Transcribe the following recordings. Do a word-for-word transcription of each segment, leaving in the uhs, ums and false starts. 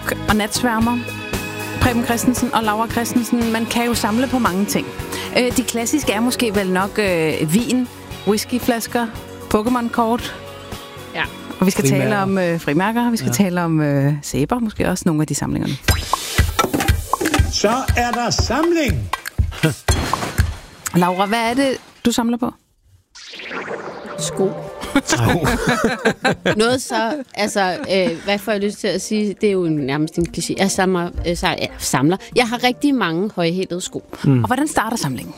og natsværmer. Preben Christensen og Laura Christensen. Man kan jo samle på mange ting. Øh, de klassiske er måske vel nok øh, vin, whiskyflasker, Pokémon-kort. Ja. Og vi skal Frimærker. tale om øh, frimærker, vi skal ja. tale om øh, sæber, måske også nogle af de samlingerne. Så er der samling. Laura, hvad er det, du samler på? Sko. Noget så, altså, øh, hvad får jeg lyst til at sige? Det er jo nærmest en kliché. Jeg samler, øh, så, ja, samler. Jeg har rigtig mange højhælede sko. Mm. Og hvordan starter samlingen?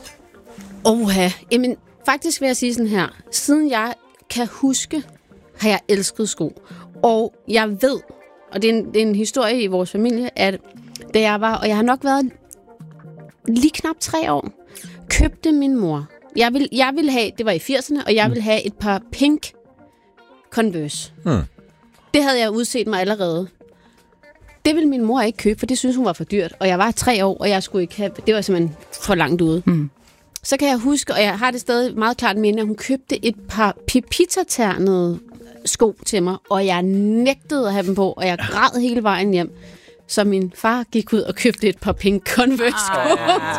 Oha. Jamen, faktisk vil jeg sige sådan her. Siden jeg kan huske, har jeg elsket sko. Og jeg ved, og det er en, det er en historie i vores familie, at da jeg var, og jeg har nok været lige knap tre år, købte min mor. Jeg vil, jeg vil have, det var i firserne, og jeg ville have et par pink Converse. Mm. Det havde jeg udset mig allerede. Det ville min mor ikke købe, for det synes hun var for dyrt. Og jeg var tre år, og jeg skulle ikke have, det var simpelthen for langt ude. Mm. Så kan jeg huske, og jeg har det stadig meget klart minde, at hun købte et par pipita-ternede sko til mig, og jeg nægtede at have dem på, og jeg græd hele vejen hjem. Så min far gik ud og købte et par pink Converse-sko.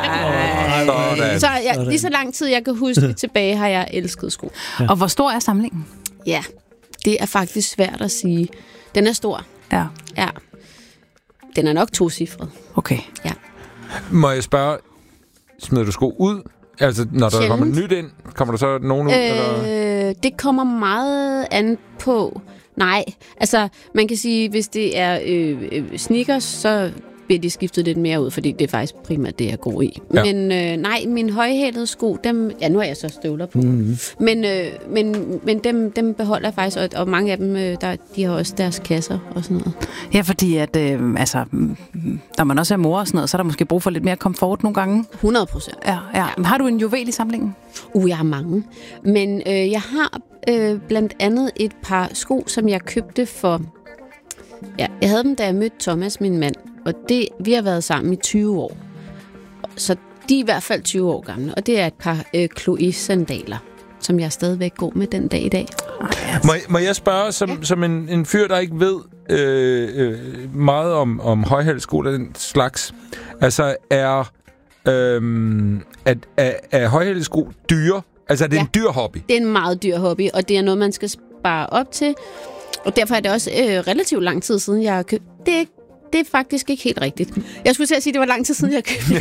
Så jeg, lige så lang tid, jeg kan huske tilbage, har jeg elsket sko. Ja. Og hvor stor er samlingen? Ja, det er faktisk svært at sige. Den er stor. Ja. Ja. Den er nok tocifret. Okay. Ja. Må jeg spørge, smider du sko ud? Altså, når der Sjældent. kommer nyt ind, kommer der så nogen ud? Øh, eller? det kommer meget an på. Nej, altså man kan sige, hvis det er øh, øh, sneakers, så bliver de skiftet lidt mere ud, fordi det er faktisk primært det, jeg er god i. Ja. Men øh, nej, mine højhælede sko, dem, ja nu har jeg så støvler på, mm-hmm. men, øh, men, men dem, dem beholder jeg faktisk, og, og mange af dem, øh, der, de har også deres kasser og sådan noget. Ja, fordi at, øh, altså, når man også er mor og sådan noget, så er der måske brug for lidt mere komfort nogle gange. hundrede procent. Ja, ja. ja. Har du en juvel i samlingen? Uh, jeg har mange. Men øh, jeg har øh, blandt andet et par sko, som jeg købte for... Ja, jeg havde dem, da jeg mødte Thomas, min mand. Og det, vi har været sammen i tyve år. Så de er i hvert fald tyve år gamle. Og det er et par øh, Chloé-sandaler, som jeg stadigvæk går med den dag i dag. Må, må jeg spørge, som, ja. som en, en fyr, der ikke ved øh, øh, meget om, om højhælsko og den slags, altså er, øh, at, er, er højhælsko dyre? Altså er det ja. en dyr hobby? Det er en meget dyr hobby, og det er noget, man skal spare op til. Og derfor er det også øh, relativt lang tid siden, jeg har købt. Det er, det er faktisk ikke helt rigtigt. Jeg skulle til at sige, at det var lang tid siden, jeg købte